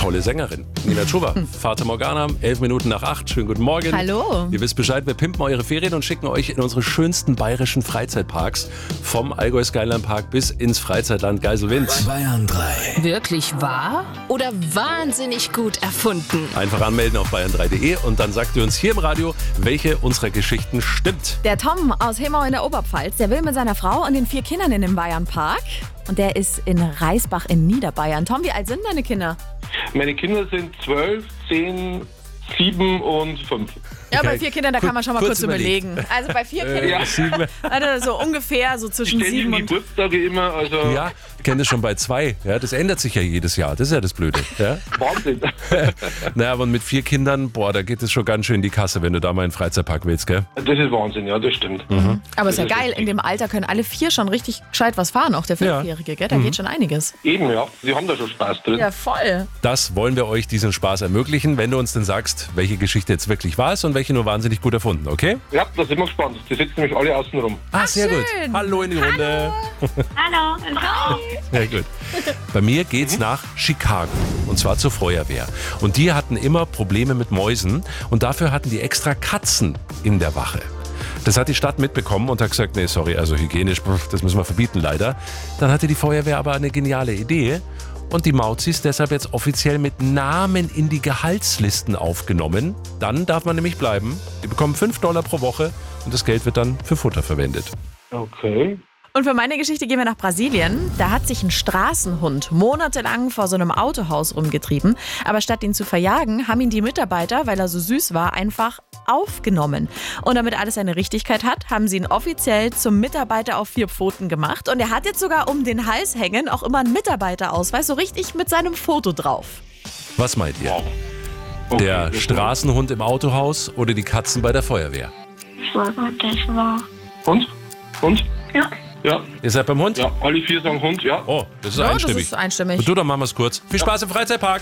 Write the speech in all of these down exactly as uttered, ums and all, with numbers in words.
tolle Sängerin. Nina Chuba, Fata Morgana, elf Minuten nach acht. Schönen guten Morgen. Hallo. Ihr wisst Bescheid, wir pimpen eure Ferien und schicken euch in unsere schönsten bayerischen Freizeitparks. Vom Allgäu Skyline Park bis ins Freizeitland Geiselwind. Bayern drei. Wirklich wahr oder wahnsinnig gut erfunden? Einfach anmelden auf bayern drei punkt de und dann sagt ihr uns hier im Radio, welche unserer Geschichten stimmt. Der Tom aus Hemau in der Oberpfalz, der will mit seiner Frau und den vier Kindern in den Bayernpark. Und der ist in Reisbach in Niederbayern. Tom, wie alt sind deine Kinder? Meine Kinder sind zwölf, zehn, sieben und fünf. Ja, bei Okay, vier Kindern, da kur- kann man schon mal kurz kurz überlegen. Also bei vier Kindern, Ja. Sieben. also so ungefähr so zwischen Ständig sieben die und... Geburtstage immer, also Ja, ich kenne das schon bei zwei. Ja, das ändert sich ja jedes Jahr. Das ist ja das Blöde. Ja? Wahnsinn. Naja, aber mit vier Kindern, boah, da geht es schon ganz schön in die Kasse, wenn du da mal in den Freizeitpark willst, gell? Das ist Wahnsinn, ja, das stimmt. Aber ist ja Das ist geil, in dem Alter können alle vier schon richtig gescheit was fahren, auch der Ja. Fünfjährige, gell? Da geht schon einiges. Eben, ja. Sie haben da schon Spaß drin. Ja, voll. Das wollen wir euch diesen Spaß ermöglichen, wenn du uns denn sagst, welche Geschichte jetzt wirklich wahr ist und welche nur wahnsinnig gut erfunden, okay? Ja, da sind wir gespannt. Die sitzen nämlich alle außen rum. Ah, sehr schön. gut. Hallo in die Runde. Hallo. Hallo. Sehr gut. Bei mir geht's nach Chicago und zwar zur Feuerwehr. Und die hatten immer Probleme mit Mäusen und dafür hatten die extra Katzen in der Wache. Das hat die Stadt mitbekommen und hat gesagt, nee, sorry, also hygienisch, das müssen wir verbieten leider. Dann hatte die Feuerwehr aber eine geniale Idee und die Mauzis deshalb jetzt offiziell mit Namen in die Gehaltslisten aufgenommen. Dann darf man nämlich bleiben. Die bekommen fünf Dollar pro Woche und das Geld wird dann für Futter verwendet. Okay. Und für meine Geschichte gehen wir nach Brasilien. Da hat sich ein Straßenhund monatelang vor so einem Autohaus rumgetrieben. Aber statt ihn zu verjagen, haben ihn die Mitarbeiter, weil er so süß war, einfach aufgenommen. Und damit alles seine Richtigkeit hat, haben sie ihn offiziell zum Mitarbeiter auf vier Pfoten gemacht. Und er hat jetzt sogar um den Hals hängen auch immer einen Mitarbeiterausweis, so richtig mit seinem Foto drauf. Was meint ihr? Wow. Okay. Der Straßenhund im Autohaus oder die Katzen bei der Feuerwehr? Das war gut, das war. Hund? Hund? Ja. Ja. Ihr seid beim Hund? Ja, alle vier sagen Hund, ja. Oh, das ist Ja, das einstimmig. ist einstimmig. Und du, dann machen wir es kurz. Viel Spaß im Freizeitpark.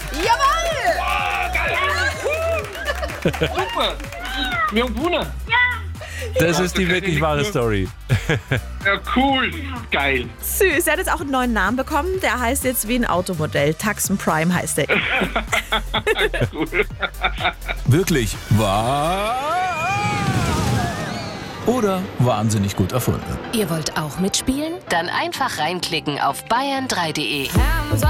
Super. Wir haben gewonnen. Das ist die das wirklich ist wahre nicht Story. Ja, cool. Geil. Süß, er hat jetzt auch einen neuen Namen bekommen. Der heißt jetzt wie ein Automodell. Taxen Prime heißt er. Cool. Wirklich wahr? Oder wahnsinnig gut erfunden? Ihr wollt auch mitspielen? Dann einfach reinklicken auf bayern drei punkt de.